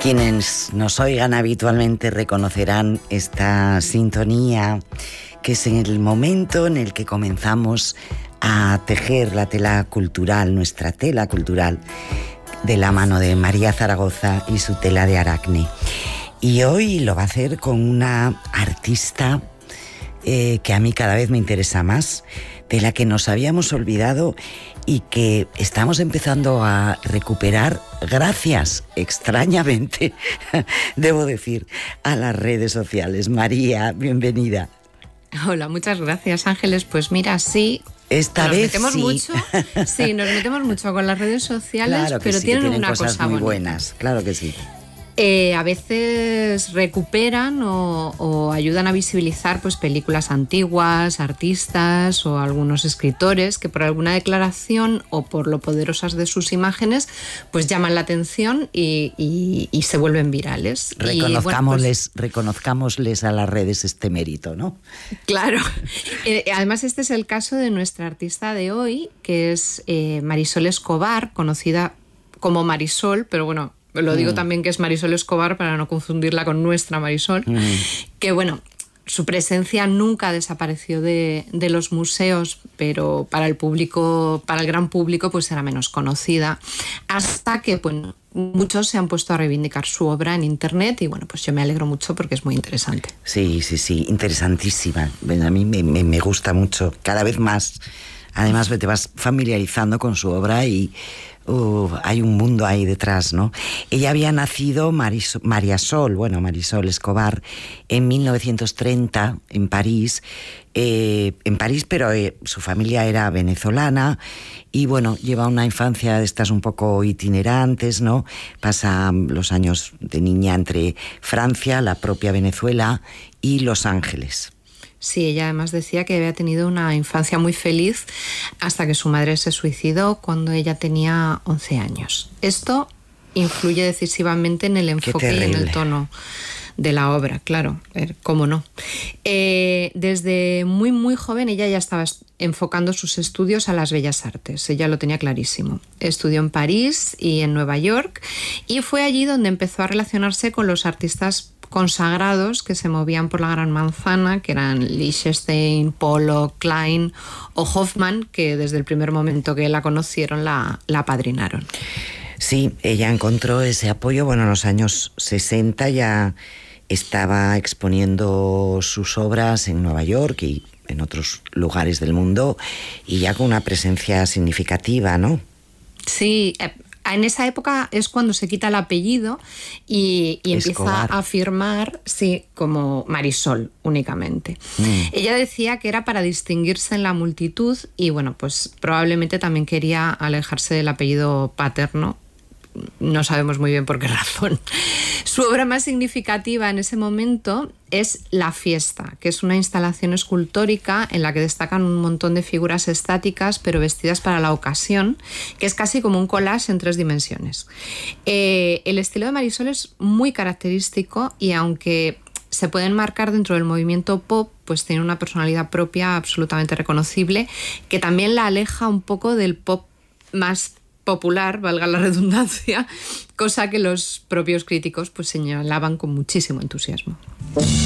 Quienes nos oigan habitualmente reconocerán esta sintonía, que es en el momento en el que comenzamos a tejer la tela cultural, nuestra tela cultural, de la mano de María Zaragoza y su tela de Aracne. Y hoy lo va a hacer con una artista que a mí cada vez me interesa más, de la que nos habíamos olvidado y que estamos empezando a recuperar gracias, extrañamente, debo decir, a las redes sociales. María, bienvenida. Hola, muchas gracias, Ángeles. Pues mira, sí, esta vez sí. Sí, nos metemos mucho con las redes sociales, claro que pero sí, tienen que una cosas cosa muy bonita. buenas, claro que sí. A veces recuperan o ayudan a visibilizar pues películas antiguas, artistas o algunos escritores que por alguna declaración o por lo poderosas de sus imágenes pues llaman la atención y se vuelven virales. Reconozcámosles a las redes este mérito, ¿no? Claro. Además, este es el caso de nuestra artista de hoy, que es Marisol Escobar, conocida como Marisol, pero bueno, lo digo también que es Marisol Escobar para no confundirla con nuestra Marisol, que bueno, su presencia nunca desapareció de los museos, pero para el público, para el gran público, pues era menos conocida, hasta que bueno, muchos se han puesto a reivindicar su obra en internet y bueno, pues yo me alegro mucho porque es muy interesante. Sí, interesantísima. A mí me gusta mucho, cada vez más. Además te vas familiarizando con su obra y hay un mundo ahí detrás, ¿no? Ella había nacido, Marisol Escobar, en 1930 en París, pero su familia era venezolana y bueno, lleva una infancia de estas un poco itinerantes, ¿no? Pasa los años de niña entre Francia, la propia Venezuela y Los Ángeles. Sí, ella además decía que había tenido una infancia muy feliz hasta que su madre se suicidó cuando ella tenía 11 años. Esto influye decisivamente en el enfoque y en el tono de la obra, claro, cómo no. Desde muy, muy joven ella ya estaba enfocando sus estudios a las bellas artes, ella lo tenía clarísimo. Estudió en París y en Nueva York y fue allí donde empezó a relacionarse con los artistas consagrados que se movían por la Gran Manzana, que eran Lichtenstein, Pollock, Klein o Hoffman, que desde el primer momento que la conocieron la apadrinaron. Sí, ella encontró ese apoyo, bueno, en los años 60 ya estaba exponiendo sus obras en Nueva York y en otros lugares del mundo y ya con una presencia significativa, ¿no? Sí, en esa época es cuando se quita el apellido y empieza a firmar, sí, como Marisol únicamente. Ella decía que era para distinguirse en la multitud y bueno, pues probablemente también quería alejarse del apellido paterno. No sabemos muy bien por qué razón. Su obra más significativa en ese momento es La Fiesta, que es una instalación escultórica en la que destacan un montón de figuras estáticas pero vestidas para la ocasión, que es casi como un collage en 3 dimensiones. El estilo de Marisol es muy característico y aunque se pueden marcar dentro del movimiento pop, pues tiene una personalidad propia absolutamente reconocible que también la aleja un poco del pop más popular, valga la redundancia, cosa que los propios críticos pues señalaban con muchísimo entusiasmo.